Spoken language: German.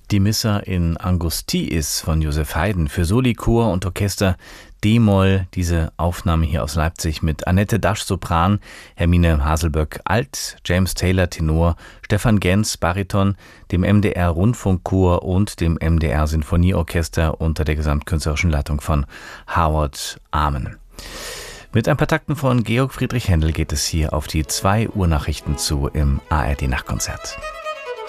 Die Missa in Angustiis von Joseph Haydn für Soli, Chor und Orchester D-Moll. Diese Aufnahme hier aus Leipzig mit Annette Dasch Sopran, Hermine Haselböck Alt, James Taylor Tenor, Stefan Gens Bariton, dem MDR Rundfunkchor und dem MDR Sinfonieorchester unter der gesamtkünstlerischen Leitung von Howard Amen. Mit ein paar Takten von Georg Friedrich Händel geht es hier auf die 2 Uhr Nachrichten zu im ARD Nachtkonzert.